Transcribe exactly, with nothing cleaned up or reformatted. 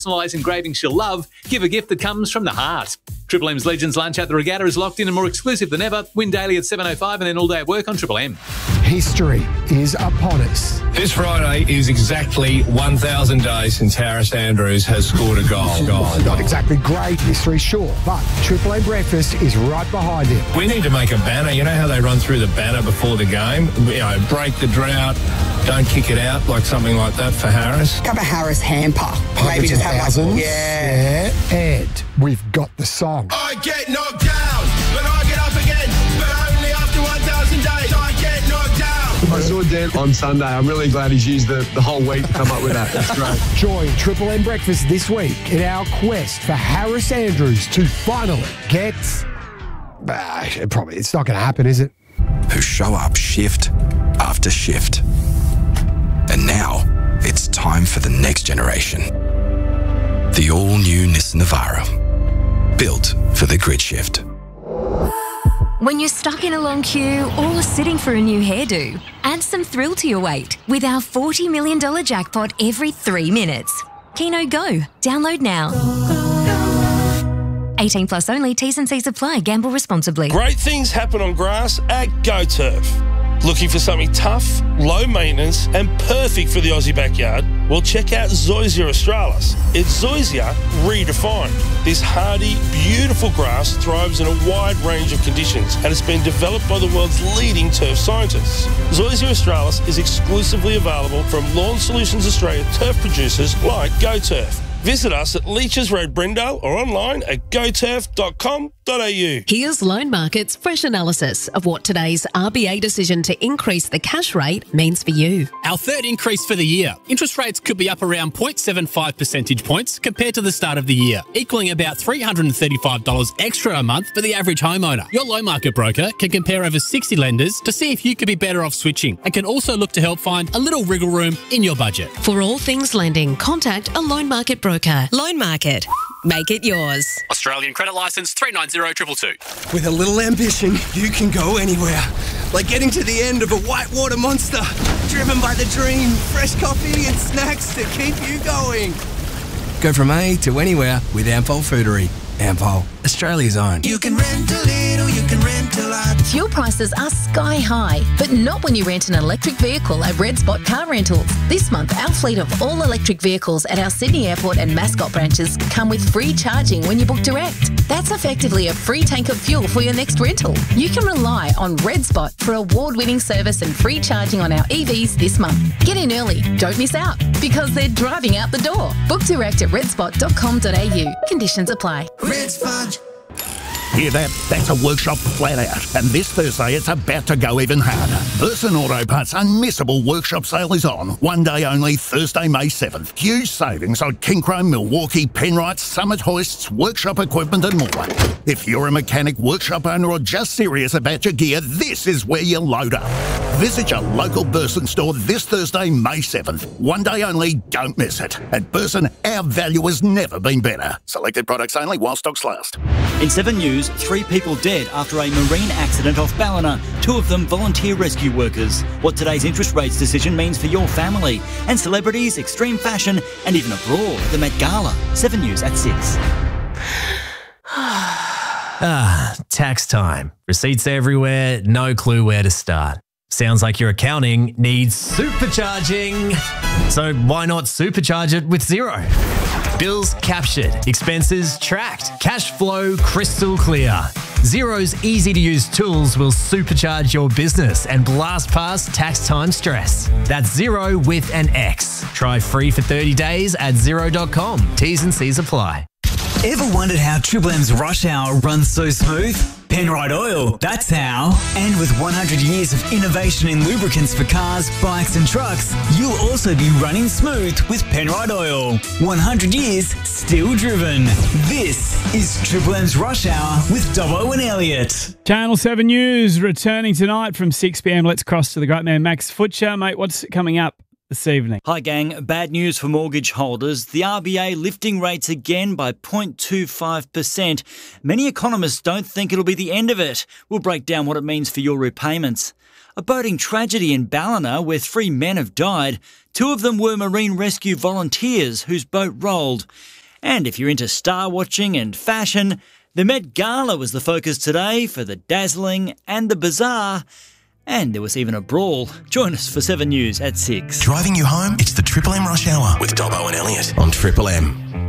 personalised engraving she'll love, give a gift that comes from the heart. Triple M's Legends Lunch at the Regatta is locked in and more exclusive than ever. Win daily at seven oh five and then all day at work on Triple M. History is upon us. This Friday is exactly one thousand days since Harris Andrews has scored a goal. goal. Not exactly great history, sure, but Triple M Breakfast is right behind him. We need to make a banner. You know how they run through the banner before the game? You know, break the drought, don't kick it out, like something like that for Harris. Have a Harris hamper. Maybe just have thousands. like, yeah. yeah. And we've got the song. I get knocked down, but I get up again. But only after one thousand days, I get knocked down. I saw Dan on Sunday. I'm really glad he's used the, the whole week to come up with that. That's great. Join Triple M Breakfast this week in our quest for Harris Andrews to finally get... Bah, it probably, it's not going to happen, is it? Who show up shift after shift. And now it's time for the next generation. The all-new Nissan Navara, built for the grid shift. When you're stuck in a long queue or sitting for a new hairdo, add some thrill to your wait with our forty million dollars jackpot every three minutes. Keno Go. Download now. eighteen plus only. T's and C's apply. Gamble responsibly. Great things happen on grass at GoTurf. Looking for something tough, low maintenance and perfect for the Aussie backyard? Well, check out Zoysia Australis. It's Zoysia redefined. This hardy, beautiful grass thrives in a wide range of conditions and has been developed by the world's leading turf scientists. Zoysia Australis is exclusively available from Lawn Solutions Australia turf producers like GoTurf. Visit us at Leeches Road, Brendale or online at go turf dot com dot a u. Here's Loan Market's fresh analysis of what today's R B A decision to increase the cash rate means for you. Our third increase for the year. Interest rates could be up around zero point seven five percentage points compared to the start of the year, equaling about three hundred thirty-five dollars extra a month for the average homeowner. Your Loan Market broker can compare over sixty lenders to see if you could be better off switching and can also look to help find a little wriggle room in your budget. For all things lending, contact a Loan Market broker. Loan Market. Make it yours. Australian credit licence three nine zero two two two. With a little ambition, you can go anywhere. Like getting to the end of a whitewater monster. Driven by the dream, fresh coffee and snacks to keep you going. Go from A to anywhere with Ampol Foodery. Ampol, Australia's own. You can rent a little, you can rent a lot. Fuel prices are sky high, but not when you rent an electric vehicle at Red Spot Car Rentals. This month, our fleet of all electric vehicles at our Sydney Airport and Mascot branches come with free charging when you book direct. That's effectively a free tank of fuel for your next rental. You can rely on Red Spot for award-winning service and free charging on our E Vs this month. Get in early, don't miss out, because they're driving out the door. Book direct at red spot dot com dot a u. Conditions apply. Red Spot. Hear that? That's a workshop flat out. And this Thursday, it's about to go even harder. Burson Auto Parts' unmissable workshop sale is on. One day only, Thursday, May seventh. Huge savings on King Chrome, Milwaukee, Penrite, Summit hoists, workshop equipment and more. If you're a mechanic, workshop owner or just serious about your gear, this is where you load up. Visit your local Burson store this Thursday, May seventh. One day only, don't miss it. At Burson, our value has never been better. Selected products only while stocks last. In seven News, three people dead after a marine accident off Ballina, two of them volunteer rescue workers. What today's interest rates decision means for your family. And celebrities, extreme fashion, and even abroad, the Met Gala. seven News at six. Ah, tax time. Receipts everywhere, no clue where to start. Sounds like your accounting needs supercharging. So why not supercharge it with Xero? Bills captured, expenses tracked, cash flow crystal clear. Xero's easy-to-use tools will supercharge your business and blast past tax time stress. That's Xero with an X. Try free for thirty days at xero dot com. T's and C's apply. Ever wondered how Triple M's rush hour runs so smooth? Penrite Oil, that's how. And with one hundred years of innovation in lubricants for cars, bikes and trucks, you'll also be running smooth with Penrite Oil. one hundred years, still driven. This is Triple M's Rush Hour with Dobbo and Elliott. Channel seven News returning tonight from six p m. Let's cross to the great man Max Futcher. Mate, what's coming up this evening. Hi gang, bad news for mortgage holders. The R B A lifting rates again by zero point two five percent. Many economists don't think it'll be the end of it. We'll break down what it means for your repayments. A boating tragedy in Ballina where three men have died. Two of them were marine rescue volunteers whose boat rolled. And if you're into star watching and fashion, the Met Gala was the focus today for the dazzling and the bizarre. And there was even a brawl. Join us for seven News at six. Driving you home? It's the Triple M Rush Hour with Dobbo and Elliot on Triple M.